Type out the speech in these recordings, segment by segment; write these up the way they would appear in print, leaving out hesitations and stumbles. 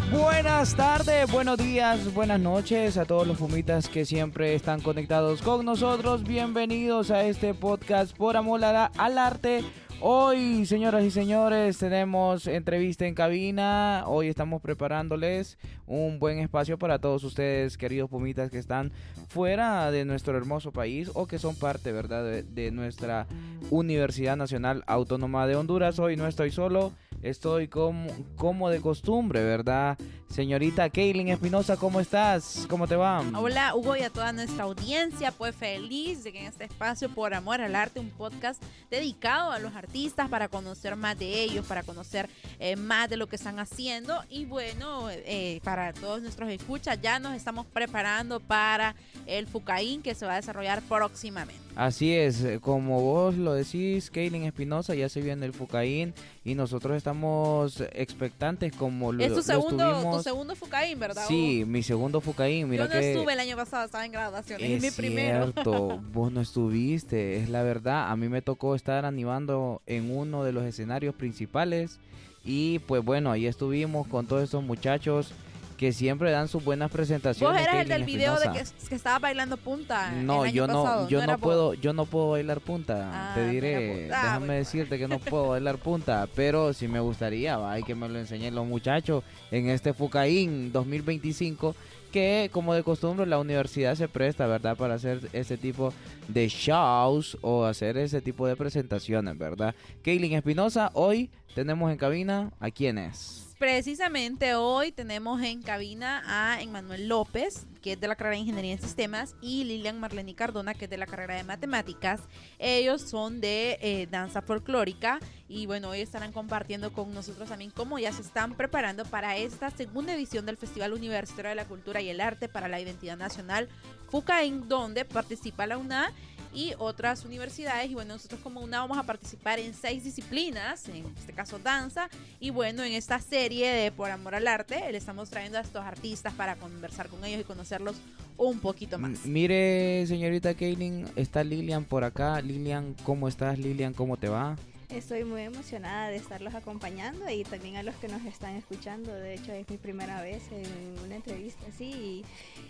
Buenas tardes, buenos días, buenas noches a todos los fumitas que siempre están conectados con nosotros. Bienvenidos a este podcast por amor al arte. Hoy, señoras y señores, tenemos entrevista en cabina. Hoy estamos preparándoles un buen espacio para todos ustedes, queridos pumitas que están fuera de nuestro hermoso país o que son parte, ¿verdad?, de nuestra Universidad Nacional Autónoma de Honduras. Hoy no estoy solo. Estoy como de costumbre, ¿verdad? Señorita Kaylin Espinosa, ¿cómo estás? ¿Cómo te va? Hola, Hugo, y a toda nuestra audiencia, pues feliz de que en este espacio por amor al arte, un podcast dedicado a los artistas para conocer más de ellos, para conocer más de lo que están haciendo. Y bueno, para todos nuestros escuchas, ya nos estamos preparando para el FUCAIN que se va a desarrollar próximamente. Así es, como vos lo decís, Kaylin Espinosa, ya se viene el FUCAIN y nosotros estamos expectantes como es tu estuvimos. segundo FUCAIN, ¿verdad? Sí, mi segundo FUCAIN. Mira, yo no estuve el año pasado, estaba en graduaciones, es mi primero. Es cierto, vos no estuviste, es la verdad. A mí me tocó estar animando en uno de los escenarios principales y pues bueno, ahí estuvimos con todos estos muchachos que siempre dan sus buenas presentaciones. ¿Vos eras Kaylin el del video Espinosa, de que estaba bailando punta? No, el año pasado? yo no puedo bailar punta. Te diré, déjame decirte que no puedo bailar punta, pero sí me gustaría, hay que me lo enseñen los muchachos en este FUCAIN 2025, que como de costumbre la universidad se presta, ¿verdad?, para hacer ese tipo de shows o hacer ese tipo de presentaciones, ¿verdad? Kaylin Espinosa, hoy tenemos en cabina ¿a quién es? Precisamente hoy tenemos en cabina a Emmanuel López, que es de la carrera de Ingeniería en Sistemas, y Lilian Marlene Cardona, que es de la carrera de Matemáticas. Ellos son de danza folclórica y bueno, hoy estarán compartiendo con nosotros también cómo ya se están preparando para esta segunda edición del Festival Universitario de la Cultura y el Arte para la Identidad Nacional FUCAIN, donde participa la UNA y otras universidades. Y bueno, nosotros como UNA vamos a participar en 6 disciplinas, en este caso danza, y bueno, en esta serie de Por Amor al Arte le estamos trayendo a estos artistas para conversar con ellos y conocerlos un poquito más. Mire, señorita Kaylin, está Lilian por acá. Lilian, ¿cómo estás? Lilian, ¿cómo te va? Estoy muy emocionada de estarlos acompañando y también a los que nos están escuchando. De hecho, es mi primera vez en una entrevista así.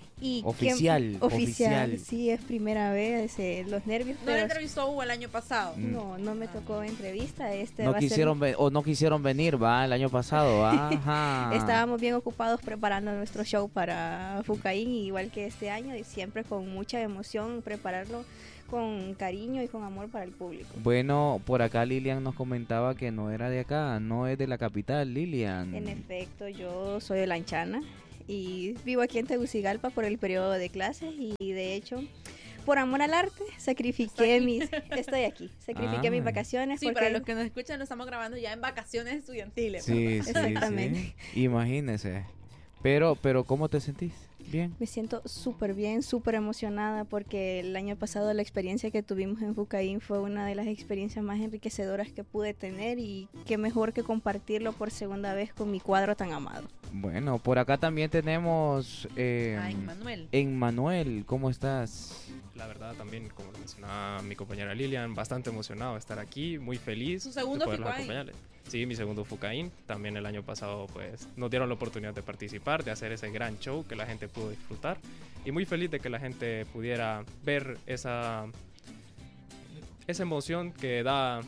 Y oficial. Sí, es primera vez. Los nervios. ¿No le entrevistó Hugo el año pasado? No me tocó entrevista. No quisieron venir, va, el año pasado, va. Ajá. Estábamos bien ocupados preparando nuestro show para FUCAIN, igual que este año, y siempre con mucha emoción prepararlo con cariño y con amor para el público. Bueno, por acá Lilian nos comentaba que no era de acá, no es de la capital, Lilian. En efecto, yo soy de Lanchana y vivo aquí en Tegucigalpa por el periodo de clases y de hecho, por amor al arte, sacrifiqué mis vacaciones. Sí, para los que nos escuchan, lo estamos grabando ya en vacaciones estudiantiles. Sí, sí, exactamente. Sí. Imagínese. Pero, ¿cómo te sentís? ¿Bien? Me siento súper bien, súper emocionada porque el año pasado la experiencia que tuvimos en FUCAIN fue una de las experiencias más enriquecedoras que pude tener y qué mejor que compartirlo por segunda vez con mi cuadro tan amado. Bueno, por acá también tenemos Emmanuel. Emmanuel, ¿cómo estás? La verdad también, como lo mencionaba mi compañera Lilian, bastante emocionado de estar aquí, muy feliz. ¿Su segundo de poderlos FUCAIN? acompañarles. Sí, mi segundo FUCAIN. También el año pasado pues nos dieron la oportunidad de participar, de hacer ese gran show que la gente pudo disfrutar. Y muy feliz de que la gente pudiera ver esa emoción que da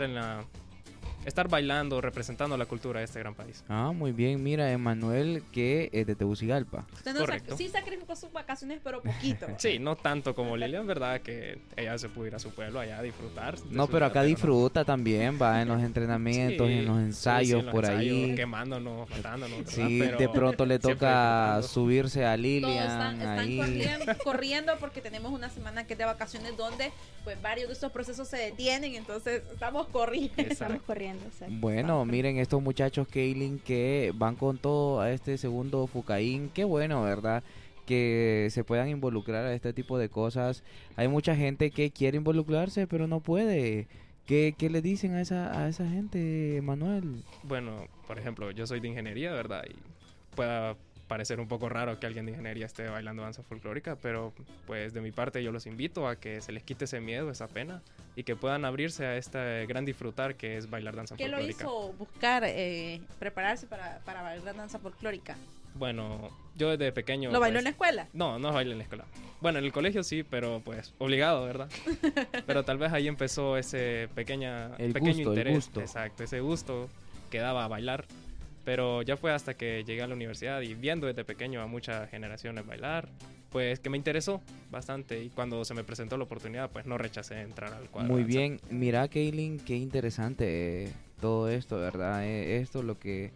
estar bailando, representando la cultura de este gran país. Ah, muy bien. Mira, Emmanuel, que es de Tegucigalpa. Usted sí sacrificó sus vacaciones, pero poquito. Sí, no tanto como Lilian, ¿verdad? Que ella se pudo ir a su pueblo allá a disfrutar. No, pero acá disfruta también, va en los entrenamientos, en los ensayos, en los por ensayos, ahí. Quemándonos, matándonos. Sí, pero de pronto le toca subirse a Todos Lilian. están ahí. corriendo porque tenemos una semana que es de vacaciones donde pues varios de estos procesos se detienen, entonces estamos corriendo. Estamos corriendo, exacto. Bueno, miren estos muchachos, Kaylin, que van con todo a este segundo FUCAIN. Qué bueno, ¿verdad? Que se puedan involucrar a este tipo de cosas. Hay mucha gente que quiere involucrarse, pero no puede. ¿Qué le dicen a esa gente, Manuel? Bueno, por ejemplo, yo soy de ingeniería, ¿verdad? Y parecer un poco raro que alguien de ingeniería esté bailando danza folclórica, pero pues de mi parte yo los invito a que se les quite ese miedo, esa pena, y que puedan abrirse a este gran disfrutar que es bailar danza ¿Qué lo folclórica. hizo buscar, prepararse para bailar danza folclórica? Bueno, yo desde pequeño... ¿Lo bailó pues, en la escuela? No bailé en la escuela. Bueno, en el colegio sí, pero pues obligado, ¿verdad? Pero tal vez ahí empezó ese pequeño interés. El gusto. Exacto, ese gusto que daba a bailar. Pero ya fue hasta que llegué a la universidad y viendo desde pequeño a muchas generaciones bailar, pues que me interesó bastante. Y cuando se me presentó la oportunidad, pues no rechacé entrar al cuadro. Muy de danza. bien, mira, Kaylin, qué interesante todo esto, ¿verdad? Esto lo que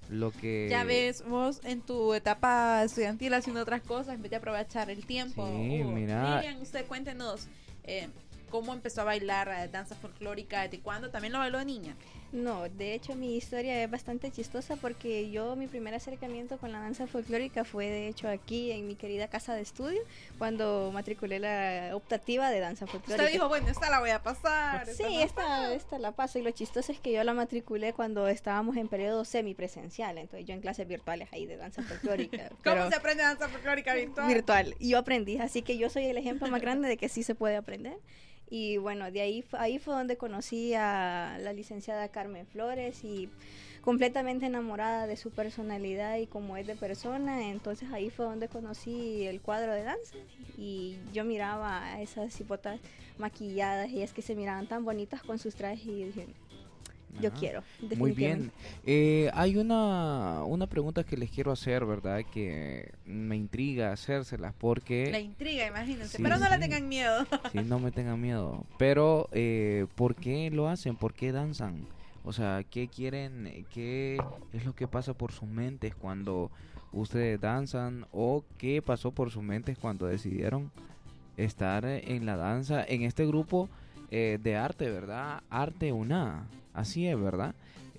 Ya ves, vos en tu etapa estudiantil haciendo otras cosas en vez de aprovechar el tiempo. Sí, mira. Lilian, usted cuéntenos cómo empezó a bailar danza folclórica, desde cuándo, también lo bailó de niña. No, de hecho mi historia es bastante chistosa porque mi primer acercamiento con la danza folclórica fue de hecho aquí en mi querida casa de estudio cuando matriculé la optativa de danza folclórica. Usted dijo, bueno, esta la voy a pasar. Sí, esta la paso y lo chistoso es que yo la matriculé cuando estábamos en periodo semipresencial, entonces yo en clases virtuales ahí de danza folclórica. ¿Cómo se aprende danza folclórica virtual? Virtual, y yo aprendí, así que yo soy el ejemplo más grande de que sí se puede aprender. Y bueno, de ahí fue donde conocí a la licenciada Carmen Flores y completamente enamorada de su personalidad y cómo es de persona, entonces ahí fue donde conocí el cuadro de danza y yo miraba a esas hipotas maquilladas y es que se miraban tan bonitas con sus trajes y dije, yo quiero, Muy bien. definitivamente. Hay una pregunta que les quiero hacer, ¿verdad? Que me intriga hacérselas porque... La intriga, imagínense, Sí, pero no le sí. tengan miedo. Sí, no me tengan miedo. Pero, ¿por qué lo hacen? ¿Por qué danzan? O sea, ¿qué quieren? ¿Qué es lo que pasa por sus mentes cuando ustedes danzan? ¿O qué pasó por sus mentes cuando decidieron estar en la danza, en este grupo de arte, ¿verdad? Arte UNA, así es, ¿verdad?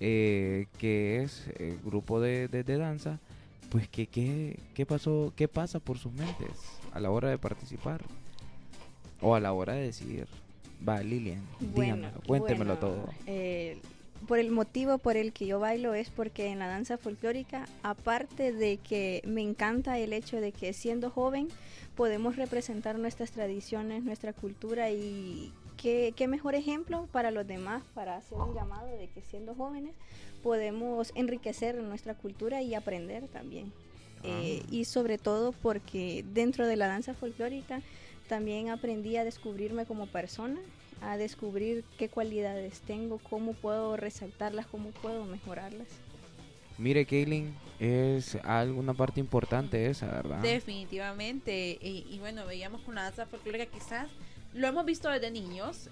Que es el grupo de danza. Pues, ¿qué pasó? ¿Qué pasa por sus mentes a la hora de participar? O a la hora de decidir. Va, Lilian, dígamelo, cuéntemelo todo. Por el motivo por el que yo bailo es porque en la danza folclórica, aparte de que me encanta el hecho de que siendo joven podemos representar nuestras tradiciones, nuestra cultura y qué mejor ejemplo para los demás, para hacer un llamado de que siendo jóvenes podemos enriquecer nuestra cultura y aprender también. Y sobre todo porque dentro de la danza folclórica también aprendí a descubrirme como persona, a descubrir qué cualidades tengo, cómo puedo resaltarlas, cómo puedo mejorarlas. Mire, Kaylin, es alguna parte importante esa, ¿verdad? Definitivamente. Y bueno, veíamos con la danza folclórica quizás lo hemos visto desde niños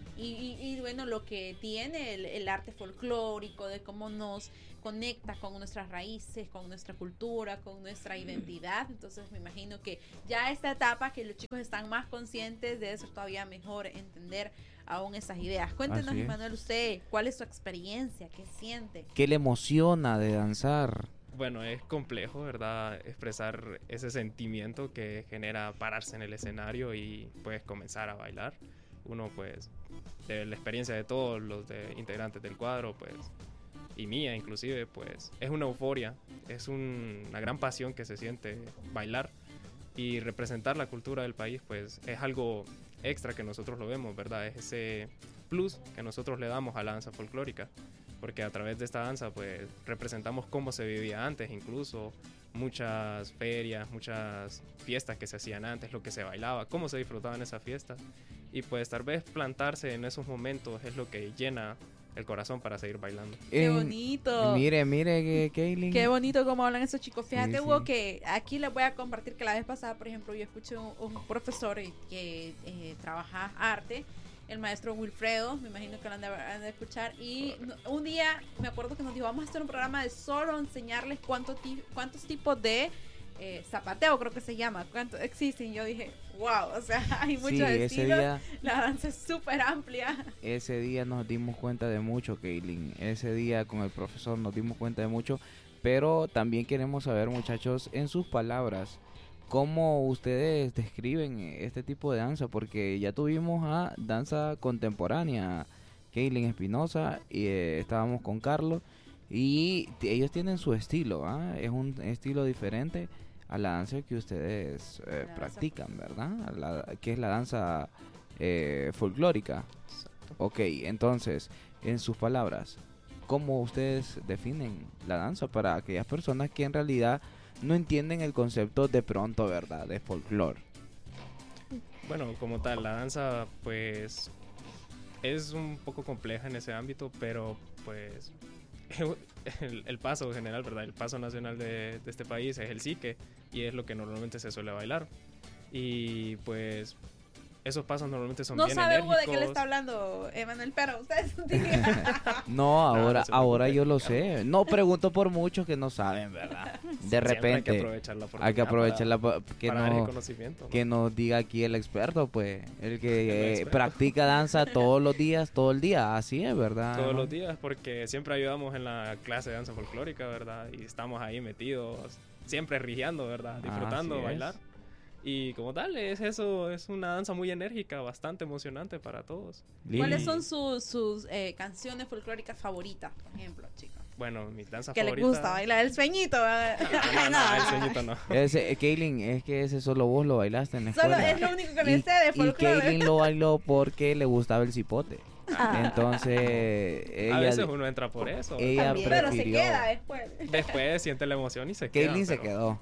y bueno, lo que tiene el arte folclórico, de cómo nos conecta con nuestras raíces, con nuestra cultura, con nuestra identidad. Entonces me imagino que ya esta etapa que los chicos están más conscientes de eso, todavía mejor entender aún esas ideas. Cuéntenos, Así es. Manuel, usted, ¿cuál es su experiencia? ¿Qué siente? ¿Qué le emociona de danzar? Bueno, es complejo, ¿verdad? Expresar ese sentimiento que genera pararse en el escenario y pues comenzar a bailar. Uno pues, de la experiencia de todos los integrantes del cuadro, pues, y mía inclusive, pues, es una euforia, es una gran pasión que se siente bailar y representar la cultura del país, pues, es algo extra que nosotros lo vemos, ¿verdad? Es ese plus que nosotros le damos a la danza folclórica. Porque a través de esta danza pues representamos cómo se vivía antes, incluso muchas ferias, muchas fiestas que se hacían antes, lo que se bailaba, cómo se disfrutaba en esa fiesta. Y pues tal vez plantarse en esos momentos es lo que llena el corazón para seguir bailando. ¡Qué bonito! Mire, Kaylin. Qué bonito cómo hablan esos chicos. Fíjate, Sí, Hugo, sí. que aquí les voy a compartir que la vez pasada, por ejemplo, yo escuché un profesor que trabaja arte, el maestro Wilfredo, me imagino que lo han de escuchar, y un día me acuerdo que nos dijo, vamos a hacer un programa de solo enseñarles cuántos tipos de zapateo, creo que se llama, cuántos existen. Yo dije, wow, o sea, hay muchos Sí, ese estilos, día, la danza es súper amplia. ese día nos dimos cuenta de mucho, Kaylin. Ese día con el profesor nos dimos cuenta de mucho. Pero también queremos saber, muchachos, en sus palabras, cómo ustedes describen este tipo de danza, porque ya tuvimos a danza contemporánea, Kaylin Espinosa, y estábamos con Carlos, Y ellos tienen su estilo, ¿ah? Es un estilo diferente a la danza que ustedes practican, ¿verdad? Que es la danza folclórica. Exacto. Ok, entonces, en sus palabras, ¿cómo ustedes definen la danza para aquellas personas que en realidad no entienden el concepto de pronto, ¿verdad? De folclore. Bueno, como tal, la danza pues es un poco compleja en ese ámbito, pero pues el paso general, ¿verdad? El paso nacional de este país es el sique y es lo que normalmente se suele bailar. Y pues esos pasos normalmente son No bien sabe Hugo de enérgicos. qué le está hablando Emanuel, pero ustedes No, ahora, no se ahora preocupe. yo lo sé. No pregunto por muchos que no saben, ¿verdad? De Siempre repente hay que aprovechar la oportunidad hay que aprovecharla que para dar el no conocimiento, ¿no? que nos diga aquí el experto, pues, el que experto. practica danza todos los días, todo el día, así es, ¿verdad? Todos los días, porque siempre ayudamos en la clase de danza folclórica, ¿verdad? Y estamos ahí metidos, siempre rigiando, ¿verdad? Disfrutando, Así es. bailar. Y como tal, es eso, es una danza muy enérgica, bastante emocionante para todos. Lili. ¿Cuáles son sus canciones folclóricas favoritas, por ejemplo, chicos? Bueno, mi danza Que les favorita... gusta bailar el sueñito. No, el sueñito no. Kaylin, es que ese solo vos lo bailaste en la Solo escuela. es lo único que me sé de Y folclore. Kaylin lo bailó porque le gustaba el cipote. Ah. Entonces, A veces ella, uno entra por eso. ella También. Pero se prefirió. queda después. Después siente la emoción y se queda. Kaylin se pero- quedó.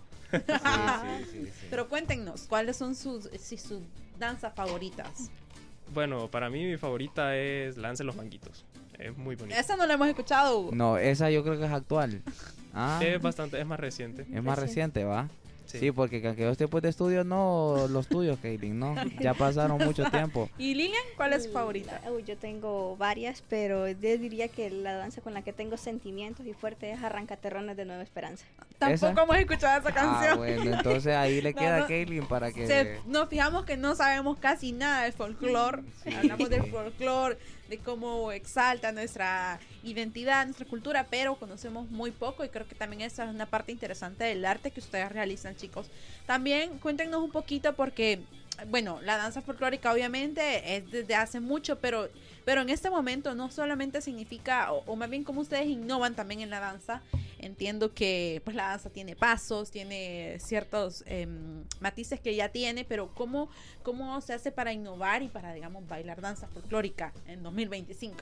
Pero cuéntenos, ¿cuáles son sus danzas favoritas? Bueno, para mí mi favorita es Lance los Manguitos. Es muy bonita. Esa no la hemos escuchado, Hugo. No, esa yo creo que es actual. Ah, Es bastante, es más reciente. es más Reciente. reciente, ¿va? Sí. Sí, porque que aquellos tiempos de estudio no los tuyos, Kaylin, no. Ya pasaron mucho tiempo. ¿Y Lilian, cuál es su favorita? Yo tengo varias, pero yo diría que la danza con la que tengo sentimientos y fuerte es Arrancaterrones de Nueva Esperanza. Tampoco ¿Esa? hemos escuchado esa Ah, canción. bueno, entonces ahí le No, queda no. a Kaylin para que... Nos fijamos que no sabemos casi nada de folclore. Sí. Hablamos del folclore, de cómo exalta nuestra identidad, nuestra cultura, pero conocemos muy poco y creo que también esa es una parte interesante del arte que ustedes realizan, chicos. También cuéntenos un poquito porque, bueno, la danza folclórica obviamente es desde hace mucho, pero en este momento no solamente significa, o más bien como ustedes innovan también en la danza. Entiendo que pues la danza tiene pasos, tiene ciertos matices que ya tiene, pero ¿cómo se hace para innovar y para, digamos, bailar danza folclórica en 2025?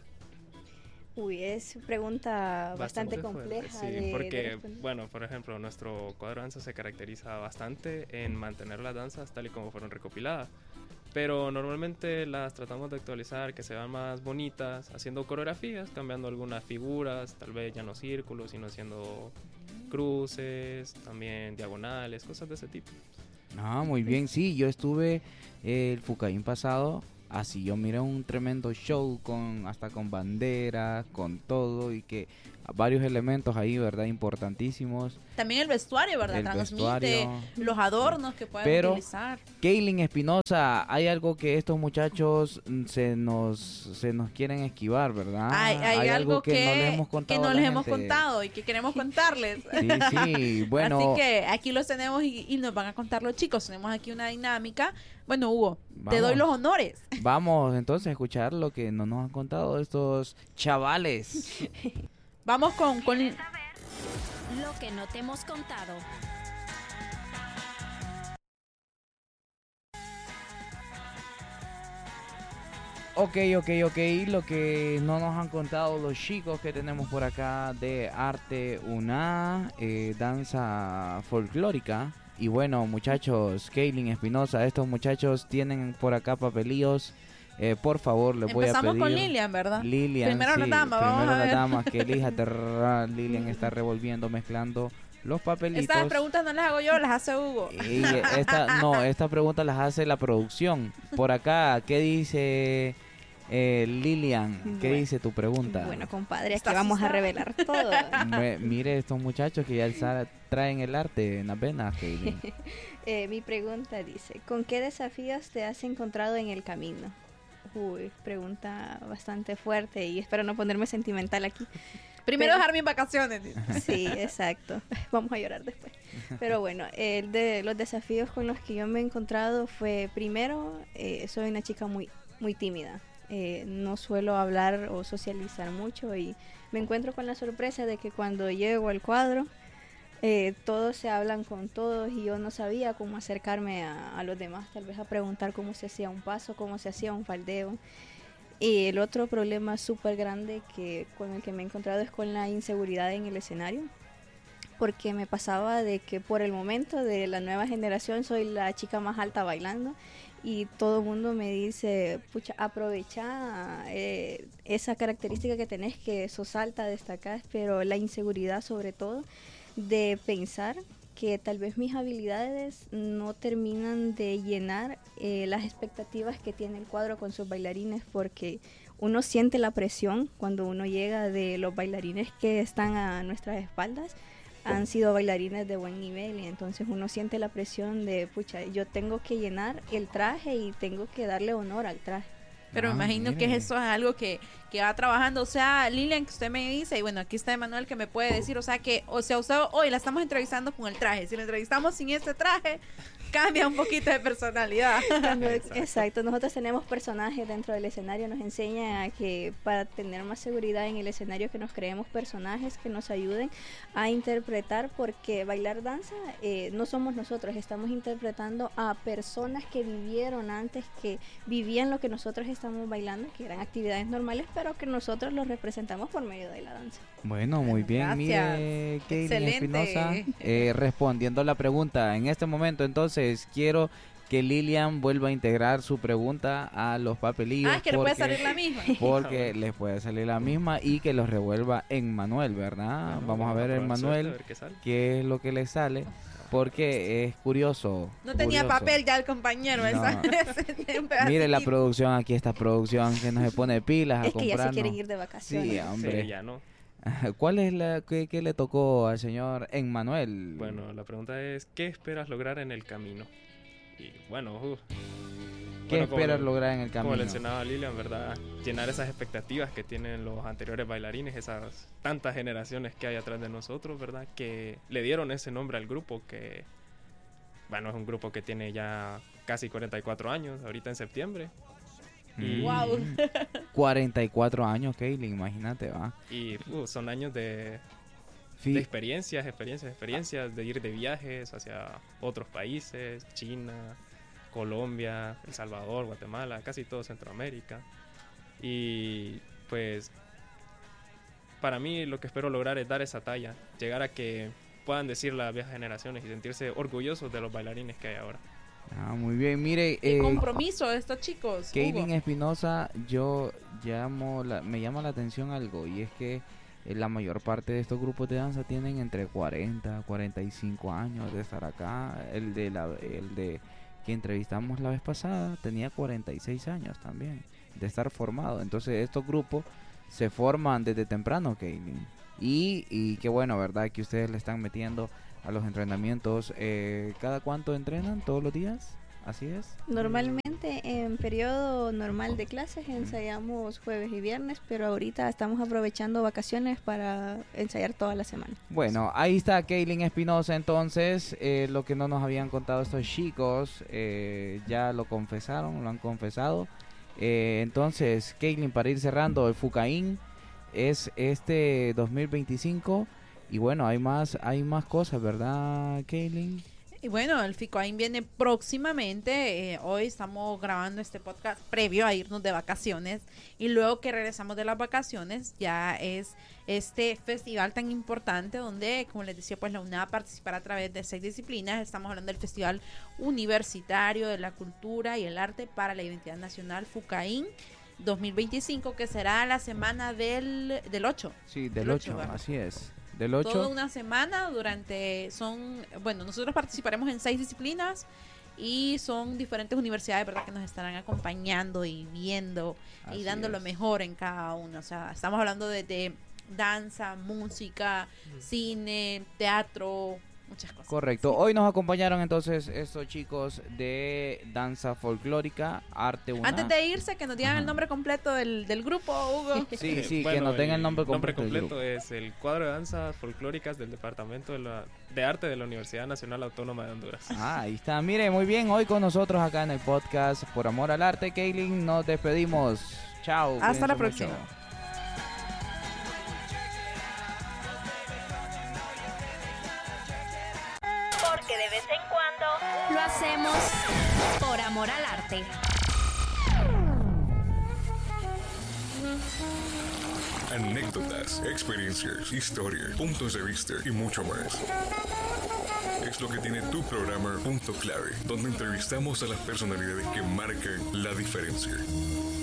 Uy, es pregunta bastante fuerte, compleja. sí, de porque, responder. bueno, por ejemplo, nuestro cuadro de danza se caracteriza bastante en mantener las danzas tal y como fueron recopiladas. Pero normalmente las tratamos de actualizar, que se vean más bonitas, haciendo coreografías, cambiando algunas figuras, tal vez ya no círculos, sino haciendo cruces, también diagonales, cosas de ese tipo. Ah, muy bien, sí, yo estuve el Fucaín pasado, así yo miré un tremendo show hasta con banderas, con todo y que varios elementos ahí, ¿verdad? Importantísimos. También el vestuario, ¿verdad? El Transmite vestuario. los adornos que pueden Pero- utilizar. Kaylin Espinosa, hay algo que estos muchachos se nos quieren esquivar, ¿verdad? Hay algo que no les hemos contado. no a la les hemos gente. contado y que queremos contarles. Sí, sí, bueno. Así que aquí los tenemos y nos van a contar los chicos. Tenemos aquí una dinámica. Bueno, Hugo, te doy Vamos. los honores. Vamos entonces a escuchar lo que no nos han contado estos chavales. Vamos con Lo que no te hemos contado. Ok, lo que no nos han contado los chicos que tenemos por acá de Arte UNA, danza folclórica. Y bueno, muchachos, Kaylin Espinosa, estos muchachos tienen por acá papelillos. Por favor, les voy a pedir. Empezamos con Lilian, ¿verdad? Lilian, Primero la sí, dama, vamos primero a la ver. dama, que elija. Lilian está revolviendo, mezclando los papelitos. Estas preguntas no las hago yo, las hace Hugo. Y esta pregunta las hace la producción. Por acá, ¿qué dice Lilian? ¿Qué Bueno. dice tu pregunta? Bueno, compadre, aquí ¿Estás vamos a asustada? revelar todo. Mire estos muchachos que ya traen el arte en las venas, Kaylin. Mi pregunta dice, ¿con qué desafíos te has encontrado en el camino? Uy, pregunta bastante fuerte y espero no ponerme sentimental aquí. Primero Pero- dejarme en vacaciones. Sí, exacto. Vamos a llorar después. Pero bueno, el de los desafíos con los que yo me he encontrado fue, primero, soy una chica muy tímida. No suelo hablar o socializar mucho y me encuentro con la sorpresa de que cuando llego al cuadro, todos se hablan con todos y yo no sabía cómo acercarme a los demás, tal vez a preguntar cómo se hacía un paso, cómo se hacía un faldeo. Y el otro problema súper grande con el que me he encontrado es con la inseguridad en el escenario, porque me pasaba de que por el momento de la nueva generación soy la chica más alta bailando y todo el mundo me dice, pucha, aprovecha esa característica que tenés, que sos alta, destacás, pero la inseguridad sobre todo de pensar que tal vez mis habilidades no terminan de llenar las expectativas que tiene el cuadro con sus bailarines, porque uno siente la presión cuando uno llega de los bailarines que están a nuestras espaldas. Han sido bailarines de buen nivel y entonces uno siente la presión de, pucha, yo tengo que llenar el traje y tengo que darle honor al traje. Pero me imagino que eso es algo que va trabajando. O sea, Lilian, que usted me dice, y bueno, aquí está Emanuel que me puede decir, o sea, usted hoy la estamos entrevistando con el traje. Si la entrevistamos sin este traje, cambia un poquito de personalidad. Exacto, nosotros tenemos personajes dentro del escenario, nos enseña a que para tener más seguridad en el escenario que nos creemos personajes que nos ayuden a interpretar, porque bailar danza no somos nosotros, estamos interpretando a personas que vivieron antes, que vivían lo que nosotros estamos bailando, que eran actividades normales, pero que nosotros los representamos por medio de la danza. Bueno, muy bien, Gracias. mire, Kaylin Espinosa, Excelente. respondiendo la pregunta. En este momento, entonces, quiero que Lilian vuelva a integrar su pregunta a los papelillos. Ah, es que le puede salir la misma. Porque les puede salir la misma y que los revuelva en Manuel, ¿verdad? Vamos a ver en Manuel qué es lo que le sale, porque es curioso. No tenía curioso. papel ya el compañero. No. Un Mire la pedacito. producción, aquí esta producción que nos se pone pilas a Es que ya se comprarnos. quieren ir de vacaciones. Sí, hombre. Sí, ya no. ¿Cuál es qué le tocó al señor Emmanuel? Bueno, la pregunta es, ¿qué esperas lograr en el camino? Y bueno, ¿Qué bueno, esperas lograr en el como camino? le mencionaba Lilian, ¿verdad? Llenar esas expectativas que tienen los anteriores bailarines, esas tantas generaciones que hay atrás de nosotros, ¿verdad? Que le dieron ese nombre al grupo, que, bueno, es un grupo que tiene ya casi 44 años, ahorita en septiembre. Y, Wow. 44 años, Kaylin, imagínate, va. y son años de experiencias, de ir de viajes hacia otros países, China, Colombia, El Salvador, Guatemala, casi todo Centroamérica. Y pues para mí lo que espero lograr es dar esa talla, llegar a que puedan decir las viejas generaciones y sentirse orgullosos de los bailarines que hay ahora. Ah, muy bien, mire, Qué compromiso de estos chicos. Kaylin Hugo. Espinosa, me llama la atención algo, y es que la mayor parte de estos grupos de danza tienen entre 40, 45 años de estar acá. El de que entrevistamos la vez pasada tenía 46 años también de estar formado. Entonces estos grupos se forman desde temprano, Kaylin. Y qué bueno, ¿verdad? Que ustedes le están metiendo a los entrenamientos. ¿Cada cuánto entrenan? ¿Todos los días? ¿Así es? Normalmente en periodo normal de clases ensayamos jueves y viernes, pero ahorita estamos aprovechando vacaciones para ensayar toda la semana. Bueno, ahí está Kaylin Espinosa. Entonces, lo que no nos habían contado estos chicos, ya lo confesaron, lo han confesado. Entonces, Kaylin, para ir cerrando, el FUCAIN es este 2025 y bueno, hay más cosas, ¿verdad, Kaylin? Y bueno, el FICOAIN viene próximamente. Hoy estamos grabando este podcast previo a irnos de vacaciones. Y luego que regresamos de las vacaciones, ya es este festival tan importante donde, como les decía, pues la UNAV participará a través de 6 disciplinas. Estamos hablando del Festival Universitario de la Cultura y el Arte para la Identidad Nacional FUCAIN 2025, que será la semana del 8. Sí, del 8, ¿verdad? así es. Del 8. Toda una semana bueno, nosotros participaremos en 6 disciplinas y son diferentes universidades, ¿verdad?, que nos estarán acompañando y viendo y Así dando lo es. mejor en cada una. O sea, estamos hablando de danza, música, cine, teatro, muchas cosas. Correcto. Hoy nos acompañaron entonces estos chicos de danza folclórica, Arte Una. Antes de irse, que nos digan Ajá. el nombre completo del grupo, Hugo. Sí, sí, que Bueno, nos tengan el nombre nombre completo. del completo grupo. es el Cuadro de Danzas Folclóricas del Departamento de Arte de la Universidad Nacional Autónoma de Honduras. Ah, ahí está. Mire, muy bien. Hoy con nosotros acá en el podcast Por Amor al Arte, Kaylin, nos despedimos. Chao. Hasta la cuídense próxima. mucho. Porque de vez en cuando lo hacemos por amor al arte. Anécdotas, experiencias, historias, puntos de vista y mucho más. Es lo que tiene tu programa Punto Clave, donde entrevistamos a las personalidades que marcan la diferencia.